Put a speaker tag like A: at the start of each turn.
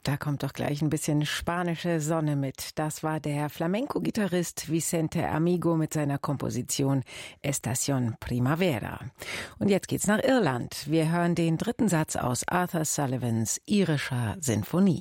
A: Da kommt doch gleich ein bisschen spanische Sonne mit. Das war der Flamenco-Gitarrist Vicente Amigo mit seiner Komposition Estación Primavera. Und jetzt geht's nach Irland. Wir hören den dritten Satz aus Arthur Sullivans irischer Sinfonie.